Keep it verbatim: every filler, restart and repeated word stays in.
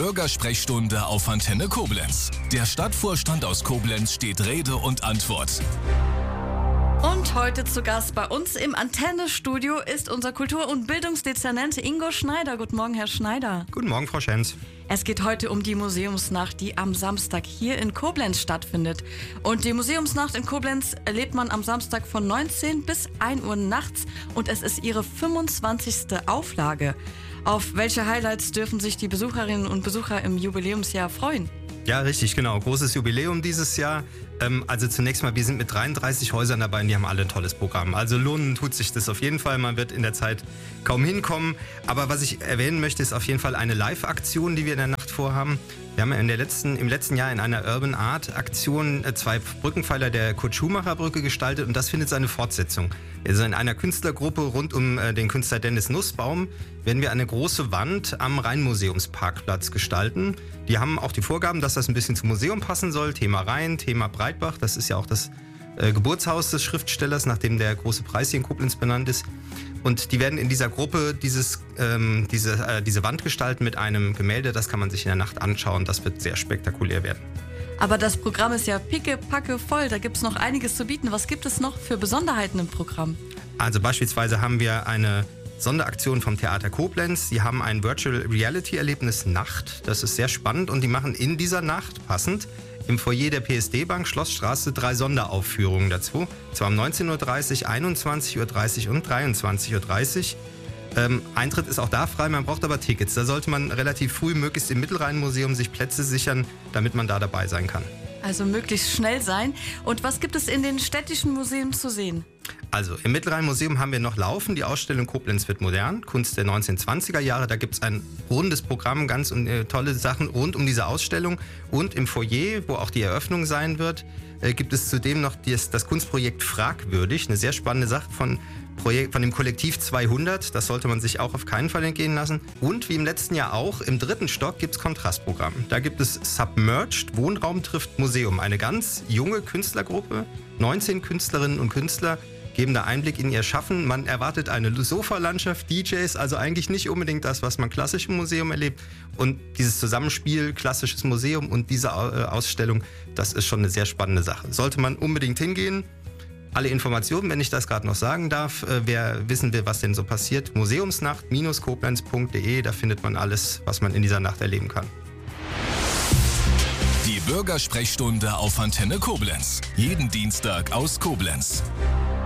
Bürgersprechstunde auf Antenne Koblenz. Der Stadtvorstand aus Koblenz steht Rede und Antwort. Und heute zu Gast bei uns im Antenne-Studio ist unser Kultur- und Bildungsdezernent Ingo Schneider. Guten Morgen, Herr Schneider. Guten Morgen, Frau Schenz. Es geht heute um die Museumsnacht, die am Samstag hier in Koblenz stattfindet. Und die Museumsnacht in Koblenz erlebt man am Samstag von neunzehn bis ein Uhr nachts und es ist ihre fünfundzwanzigste Auflage. Auf welche Highlights dürfen sich die Besucherinnen und Besucher im Jubiläumsjahr freuen? Ja, richtig, genau. Großes Jubiläum dieses Jahr. Ähm, also zunächst mal, wir sind mit dreiunddreißig Häusern dabei und die haben alle ein tolles Programm. Also lohnen tut sich das auf jeden Fall. Man wird in der Zeit kaum hinkommen. Aber was ich erwähnen möchte, ist auf jeden Fall eine Live-Aktion, die wir in der Nacht vorhaben. Wir haben in der letzten, im letzten Jahr in einer Urban Art Aktion zwei Brückenpfeiler der Kurt-Schumacher-Brücke gestaltet und das findet seine Fortsetzung. Also in einer Künstlergruppe rund um den Künstler Dennis Nussbaum werden wir eine große Wand am Rheinmuseumsparkplatz gestalten. Die haben auch die Vorgaben, dass das ein bisschen zum Museum passen soll. Thema Rhein, Thema Breitbach, das ist ja auch das äh, Geburtshaus des Schriftstellers, nachdem der große Preis hier in Koblenz benannt ist. Und die werden in dieser Gruppe dieses, ähm, diese, äh, diese Wand gestalten mit einem Gemälde. Das kann man sich in der Nacht anschauen. Das wird sehr spektakulär werden. Aber das Programm ist ja pickepacke voll. Da gibt es noch einiges zu bieten. Was gibt es noch für Besonderheiten im Programm? Also beispielsweise haben wir eine Sonderaktion vom Theater Koblenz. Die haben ein Virtual Reality Erlebnis Nacht. Das ist sehr spannend und die machen in dieser Nacht passend im Foyer der P S D-Bank Schlossstraße drei Sonderaufführungen dazu. Und zwar um neunzehn Uhr dreißig, einundzwanzig Uhr dreißig und dreiundzwanzig Uhr dreißig. Ähm, Eintritt ist auch da frei, man braucht aber Tickets. Da sollte man relativ früh, möglichst im Mittelrheinmuseum, sich Plätze sichern, damit man da dabei sein kann. Also möglichst schnell sein. Und was gibt es in den städtischen Museen zu sehen? Also im Mittelrheinmuseum haben wir noch laufen die Ausstellung Koblenz wird modern, Kunst der neunzehnhundertzwanziger Jahre. Da gibt es ein rundes Programm, ganz äh, tolle Sachen rund um diese Ausstellung. Und im Foyer, wo auch die Eröffnung sein wird, äh, gibt es zudem noch das, das Kunstprojekt Fragwürdig, eine sehr spannende Sache von, Projekt, von dem Kollektiv zweihundert. Das sollte man sich auch auf keinen Fall entgehen lassen. Und wie im letzten Jahr auch, im dritten Stock gibt es Kontrastprogramm. Da gibt es Submerged, Wohnraum trifft Museum. Eine ganz junge Künstlergruppe, neunzehn Künstlerinnen und Künstler, geben da Einblick in ihr Schaffen. Man erwartet eine Sofalandschaft, D Js, also eigentlich nicht unbedingt das, was man klassisch im Museum erlebt. Und dieses Zusammenspiel, klassisches Museum und diese Ausstellung, das ist schon eine sehr spannende Sache. Sollte man unbedingt hingehen. Alle Informationen, wenn ich das gerade noch sagen darf, äh, wer wissen will, was denn so passiert, museumsnacht Bindestrich koblenz punkt de, da findet man alles, was man in dieser Nacht erleben kann. Die Bürgersprechstunde auf Antenne Koblenz. Jeden Dienstag aus Koblenz.